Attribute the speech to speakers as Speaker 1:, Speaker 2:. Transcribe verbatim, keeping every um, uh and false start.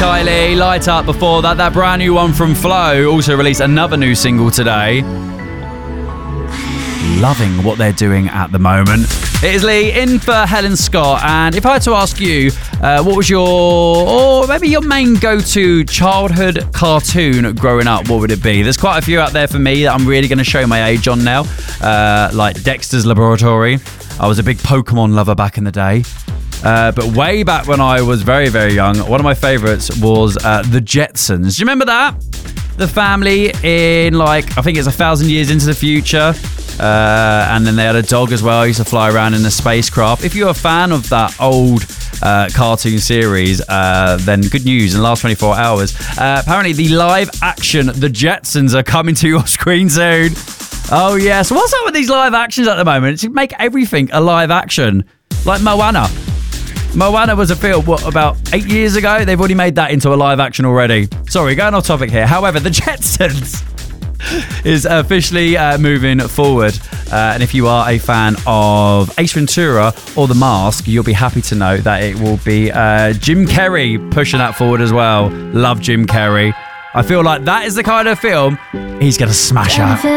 Speaker 1: Kylie. Light Up before that. That brand new one from Flo also released another new single today. Loving what they're doing at the moment. It is Lee in for Helen Scott, and if I had to ask you, uh, what was your, or maybe your main go-to childhood cartoon growing up, what would it be? There's quite a few out there for me that I'm really going to show my age on now, uh, like Dexter's Laboratory. I was a big Pokemon lover back in the day. Uh, but way back when I was very, very young, one of my favourites was uh, The Jetsons. Do you remember that? The family in, like, I think it's a thousand years into the future. Uh, and then they had a dog as well. He used to fly around in a spacecraft. If you're a fan of that old uh, cartoon series, uh, then good news. In the last twenty-four hours, uh, apparently the live action The Jetsons are coming to your screen soon. Oh, yes. What's up with these live actions at the moment? It's make everything a live action. Like Moana. Moana was a film, what, about eight years ago? They've already made that into a live action already. Sorry, going off topic here. However, The Jetsons is officially uh, moving forward. Uh, and if you are a fan of Ace Ventura or The Mask, you'll be happy to know that it will be uh, Jim Carrey pushing that forward as well. Love Jim Carrey. I feel like that is the kind of film he's going to smash at.